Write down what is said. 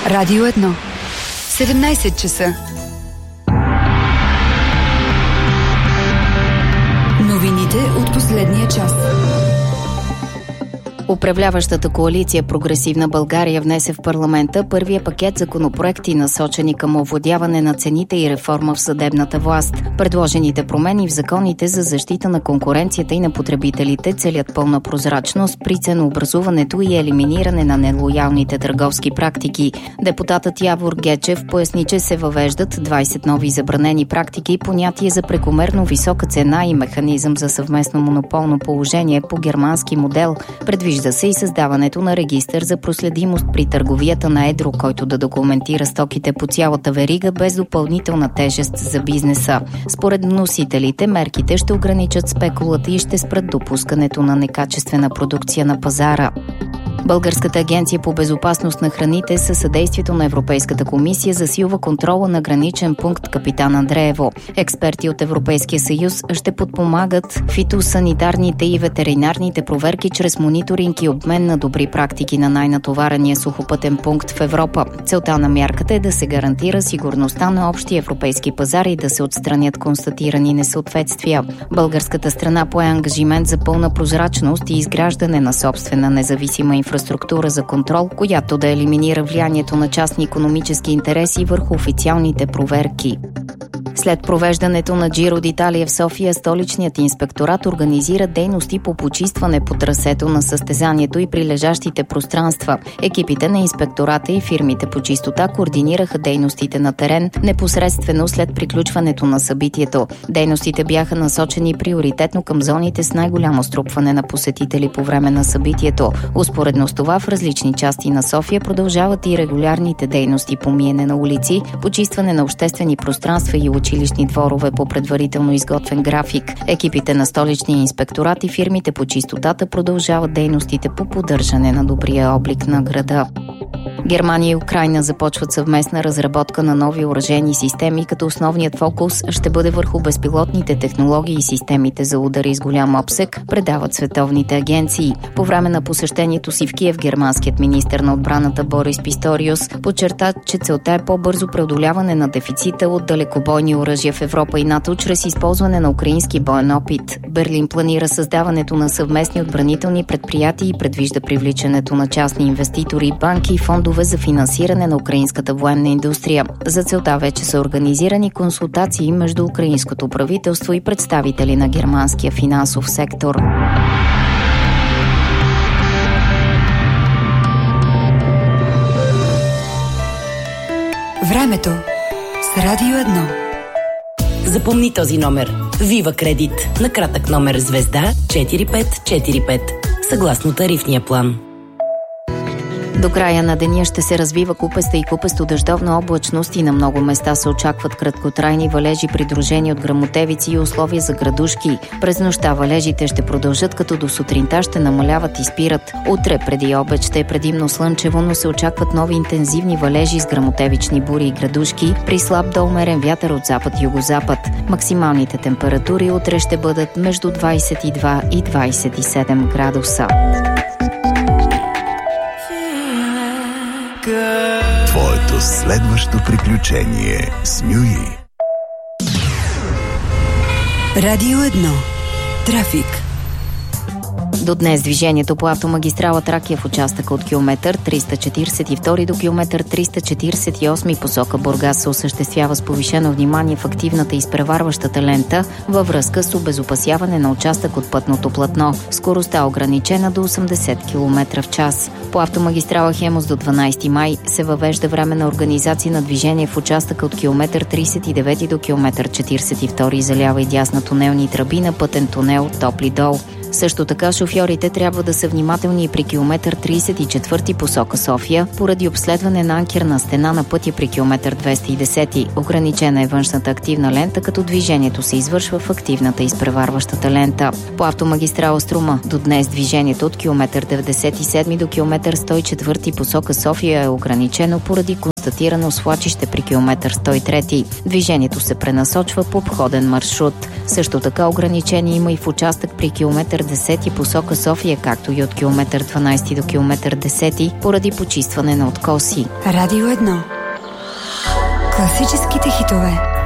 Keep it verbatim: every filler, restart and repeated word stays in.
Радио едно. седемнайсет часа. Новините от последния час. Управляващата коалиция Прогресивна България внесе в парламента първия пакет законопроекти, насочени към овладяване на цените и реформа в съдебната власт. Предложените промени в законите за защита на конкуренцията и на потребителите целят пълна прозрачност при ценообразуването и елиминиране на нелоялните търговски практики. Депутатът Явор Гечев поясни, че се въвеждат двайсет нови забранени практики, понятие за прекомерно висока цена и механизъм за съвместно монополно положение по германски модел. Предвижда Вижда се и създаването на регистър за проследимост при търговията на едро, който да документира стоките по цялата верига без допълнителна тежест за бизнеса. Според вносителите, мерките ще ограничат спекулата и ще спрат допускането на некачествена продукция на пазара. Българската агенция по безопасност на храните със съдействието на Европейската комисия засилва контрола на граничен пункт Капитан Андреево. Експерти от Европейския съюз ще подпомагат фитосанитарните и ветеринарните проверки чрез мониторинг и обмен на добри практики на най-натоварения сухопътен пункт в Европа. Целта на мярката е да се гарантира сигурността на общия европейски пазар и да се отстранят констатирани несъответствия. Българската страна пое ангажимент за пълна прозрачност и изграждане на собствена независима инфраструктура инфраструктура за контрол, която да елиминира влиянието на частни икономически интереси върху официалните проверки. След провеждането на Джиро д'Италия в София, столичният инспекторат организира дейности по почистване по трасето на състезанието и прилежащите пространства. Екипите на инспектората и фирмите по чистота координираха дейностите на терен непосредствено след приключването на събитието. Дейностите бяха насочени приоритетно към зоните с най-голямо струпване на посетители по време на събитието. Успоредно с това в различни части на София продължават и регулярните дейности по миене на улици, почистване на обществени пространства и училищни дворове по предварително изготвен график. Екипите на столичния инспекторат и фирмите по чистотата продължават дейностите по поддържане на добрия облик на града. Германия и Украйна започват съвместна разработка на нови оръжейни системи, като основният фокус ще бъде върху безпилотните технологии и системите за удари с голям обсег, предават световните агенции. По време на посещението си в Киев германският министър на отбраната Борис Писториус подчерта, че целта е по-бързо преодоляване на дефицита от далекобойни оръжия в Европа и НАТО чрез използване на украински боен опит. Берлин планира създаването на съвместни отбранителни предприятия и предвижда привличането на частни инвеститори, банки и фондове за финансиране на украинската военна индустрия. За целта вече са организирани консултации между украинското правителство и представители на германския финансов сектор. Времето с Радио едно. Запомни този номер. Вива Кредит. На кратък номер звезда четири пет четири пет. Съгласно тарифния план. До края на деня ще се развива купеста и купесто-дъждовна облачност и на много места се очакват краткотрайни валежи, придружени от гръмотевици и условия за градушки. През нощта валежите ще продължат, като до сутринта ще намаляват и спират. Утре преди обед ще е предимно слънчево, но се очакват нови интензивни валежи с гръмотевични бури и градушки при слаб до умерен вятър от запад-югозапад. Максималните температури утре ще бъдат между двайсет и два и двайсет и седем градуса. Твоето следващо приключение с Мюи. Радио едно. Трафик. До днес движението по автомагистрала Тракия в участъка от километър триста четирийсет и втори до километър триста четирийсет и осми посока Бургас се осъществява с повишено внимание в активната и изпреварващата лента във връзка с обезопасяване на участък от пътното платно. Скоростта ограничена до осемдесет километра в час. По автомагистрала Хемус до дванайсети май се въвежда временна организация на движение в участъка от километър трийсет и девети до километър четирийсет и втори за лява и дясна тунелни тръби на пътен тунел Топли дол. Също така шофьорите трябва да са внимателни и при километър трийсет и четвърти посока София, поради обследване на анкерна стена на пътя при километър двеста и десети. Ограничена е външната активна лента, като движението се извършва в активната изпреварващата лента. По автомагистрала Струма до днес движението от километър деветдесет и седми до километър сто и четвърти посока София е ограничено поради констатирано свлачище при километър сто и три. Движението се пренасочва по обходен маршрут. Също така ограничение има и в участък при километър десети посока София, както и от километър дванайсети до километър десети, поради почистване на откоси. Радио едно. Класическите хитове.